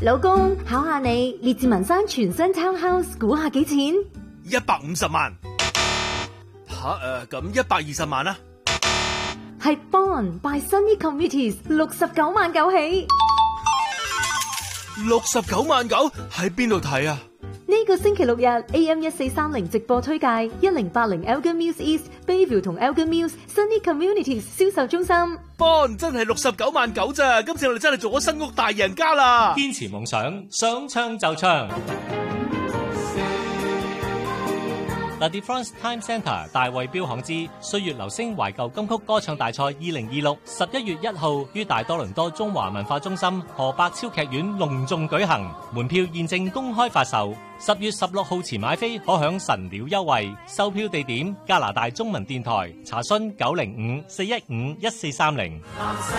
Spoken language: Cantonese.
老公，考下你，列治文山全新 townhouse 估下幾錢 ？150萬。咁120萬啦。 係 Bond by Sunny Communities 69萬9起。 69萬9喺邊度睇啊？ 呢個星期六日 AM1430 直播推介1080 Elgin Mills East Bayview 同 Elgin Mills Sunny Communities 銷售中心。 Bond 真係69萬9咋，今次我哋真係做咗新屋大贏家啦！ 堅持夢想，想唱就唱。The DeFrance Time Centre 大衛標行之歲月留聲懷舊金曲歌唱大賽2026 11月1號於大多倫多中華文化中心河百超劇院隆重舉行，門票現正公開發售。10月16號前買飛可享神鳥優惠，售票地點加拿大中文電台，查詢905-415-1430。